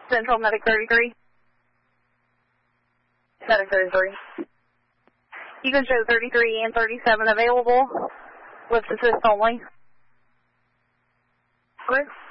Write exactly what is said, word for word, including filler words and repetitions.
Central Medic thirty-three. Medic thirty-three. You can show thirty-three and thirty-seven available. Lift assist only. Okay.